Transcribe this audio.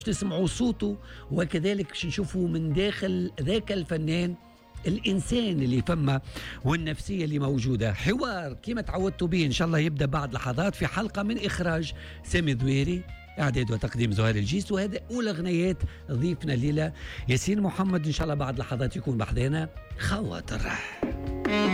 تسمعوا صوته، وكذلك باش نشوفوا من داخل ذاك الفنان الإنسان اللي فما والنفسية اللي موجودة. حوار كما تعودتوا به إن شاء الله يبدأ بعد لحظات في حلقة من إخراج سامي ذويري، إعداد وتقديم زهير الجيس، وهذا أولى غنيات ضيفنا الليلة ياسين محمد. إن شاء الله بعد لحظات يكون بحذانا خواطر.